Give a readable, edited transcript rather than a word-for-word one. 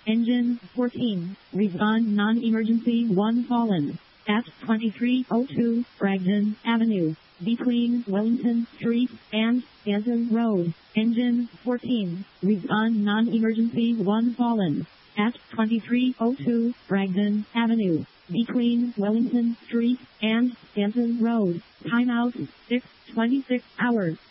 Engine 14. Respond non-emergency 1 fallen. At 2302 Bragdon Avenue, between Wellington Street and Stanton Road. Engine 14. Respond non-emergency 1 fallen. At 2302 Bragdon Avenue, between Wellington Street and Stanton Road. Timeout 6:26 hours.